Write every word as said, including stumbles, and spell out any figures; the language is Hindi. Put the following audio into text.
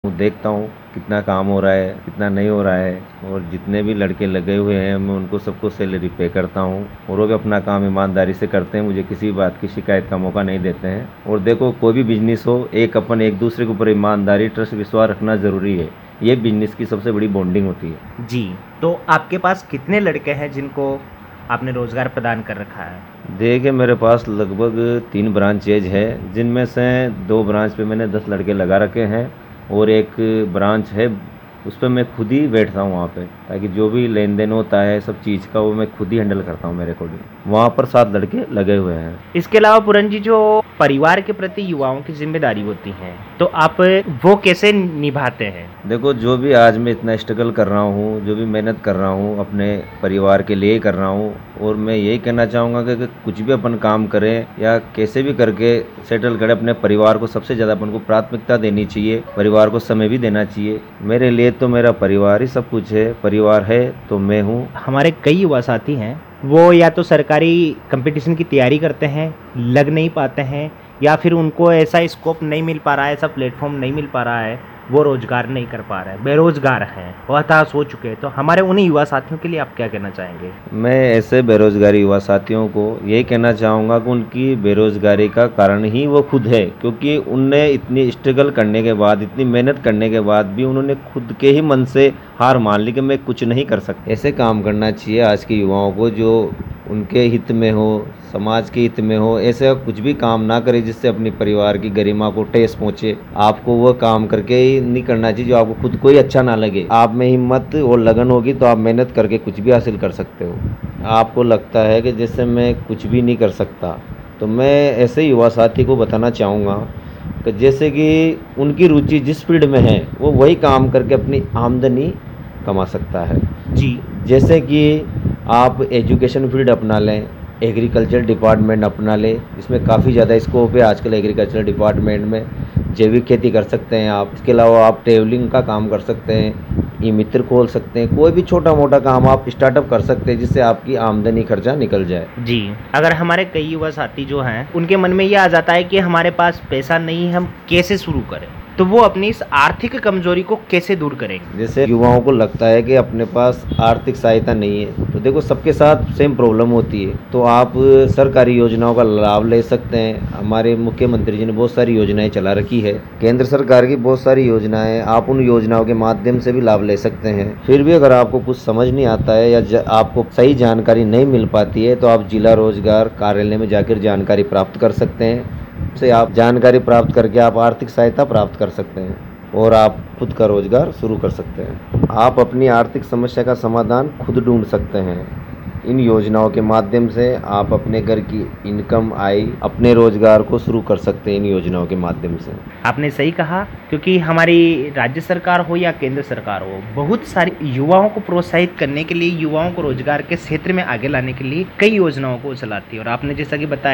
देखता हूँ कितना काम हो रहा है, कितना नहीं हो रहा है, और जितने भी लड़के लगे हुए हैं मैं उनको सबको सैलरी पे करता हूँ और वो भी अपना काम ईमानदारी से करते हैं, मुझे किसी बात की शिकायत का मौका नहीं देते हैं। और देखो, कोई भी बिजनेस हो, एक अपन एक दूसरे के ऊपर ईमानदारी, ट्रस्ट, विश्वास रखना ज़रूरी है। ये बिजनेस की सबसे बड़ी बॉन्डिंग होती है। जी, तो आपके पास कितने लड़के हैं जिनको आपने रोजगार प्रदान कर रखा है? देखिए, मेरे पास लगभग तीन ब्रांचेज है, जिनमें से दो ब्रांच पे मैंने दस लड़के लगा रखे हैं और एक ब्रांच है उस पर मैं खुद ही बैठता हूँ वहाँ पे, ताकि जो भी लेन देन होता है सब चीज़ का वो मैं खुद ही हैंडल करता हूँ मेरे अकॉर्डिंग। वहाँ पर सात लड़के लगे हुए हैं। इसके अलावा पूरन जी, जो परिवार के प्रति युवाओं की जिम्मेदारी होती है, तो आप वो कैसे निभाते हैं? देखो, जो भी आज मैं इतना स्ट्रगल कर रहा हूँ, जो भी मेहनत कर रहा हूँ अपने परिवार के लिए कर रहा हूँ, और मैं यही कहना चाहूँगा कि कुछ भी अपन काम करें या कैसे भी करके सेटल करें, अपने परिवार को सबसे ज़्यादा अपन को प्राथमिकता देनी चाहिए, परिवार को समय भी देना चाहिए। मेरे लिए तो मेरा परिवार ही सब कुछ है, परिवार है तो मैं हूँ। हमारे कई युवा साथी हैं, वो या तो सरकारी कंपटीशन की तैयारी करते हैं, लग नहीं पाते हैं, या फिर उनको ऐसा स्कोप नहीं मिल पा रहा है, ऐसा प्लेटफॉर्म नहीं मिल पा रहा है, वो रोजगार नहीं कर पा रहे हैं, बेरोजगार हैं, वो हताश हो चुके हैं। तो हमारे उन्हीं युवा साथियों के लिए आप क्या कहना चाहेंगे? मैं ऐसे बेरोजगारी युवा साथियों को यही कहना चाहूँगा कि उनकी बेरोजगारी का कारण ही वो खुद है, क्योंकि उनने इतनी स्ट्रगल करने के बाद, इतनी मेहनत करने के बाद भी उन्होंने खुद के ही मन से हार मान ली कि मैं कुछ नहीं कर सकता। ऐसे काम करना चाहिए आज के युवाओं को जो उनके हित में हो, समाज के हित में हो। ऐसे कुछ भी काम ना करे जिससे अपनी परिवार की गरिमा को ठेस पहुँचे। आपको वह काम करके ही नहीं करना चाहिए जो आपको खुद को ही अच्छा ना लगे। आप में हिम्मत और लगन होगी तो आप मेहनत करके कुछ भी हासिल कर सकते हो। आपको लगता है कि जैसे मैं कुछ भी नहीं कर सकता, तो मैं ऐसे युवा साथी को बताना चाहूँगा कि जैसे कि उनकी रुचि जिस फील्ड में है वो वही काम करके अपनी आमदनी कमा सकता है। जी, जैसे कि आप एजुकेशन फील्ड अपना लें, एग्रीकल्चर डिपार्टमेंट अपना लें, इसमें काफ़ी ज़्यादा स्कोप है आजकल एग्रीकल्चर डिपार्टमेंट में। जैविक खेती कर सकते हैं आप। इसके अलावा आप ट्रेवलिंग का काम कर सकते हैं, ई मित्र खोल सकते हैं, कोई भी छोटा मोटा काम आप स्टार्टअप कर सकते हैं जिससे आपकी आमदनी खर्चा निकल जाए। जी। अगर हमारे कई युवा साथी जो हैं, उनके मन में ये आ जाता है कि हमारे पास पैसा नहीं है, हम कैसे शुरू करें, तो वो अपनी इस आर्थिक कमजोरी को कैसे दूर करेंगे? जैसे युवाओं को लगता है कि अपने पास आर्थिक सहायता नहीं है, तो देखो सबके साथ सेम प्रॉब्लम होती है, तो आप सरकारी योजनाओं का लाभ ले सकते हैं। हमारे मुख्यमंत्री जी ने बहुत सारी योजनाएं चला रखी है, केंद्र सरकार की बहुत सारी योजनाएं, आप उन योजनाओं के माध्यम से भी लाभ ले सकते हैं। फिर भी अगर आपको कुछ समझ नहीं आता है या आपको सही जानकारी नहीं मिल पाती है, तो आप जिला रोजगार कार्यालय में जाकर जानकारी प्राप्त कर सकते हैं। से आप जानकारी प्राप्त करके आप आर्थिक सहायता प्राप्त कर सकते हैं और आप खुद का रोजगार शुरू कर सकते हैं। आप अपनी आर्थिक समस्या का समाधान खुद ढूंढ सकते हैं। इन योजनाओं के माध्यम से आप अपने घर की इनकम, आय, अपने रोजगार को शुरू कर सकते हैं इन योजनाओं के माध्यम से। आपने सही कहा, क्योंकि हमारी राज्य सरकार हो या केंद्र सरकार हो, बहुत सारी युवाओं को प्रोत्साहित करने के लिए, युवाओं को रोजगार के क्षेत्र में आगे लाने के लिए कई योजनाओं को चलाती है। और आपने जैसा कि बताया